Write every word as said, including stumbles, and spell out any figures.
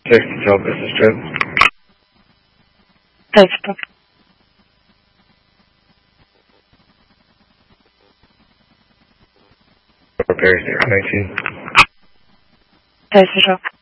Text to tell business trip. Facebook. Perry zero nineteen. Facebook.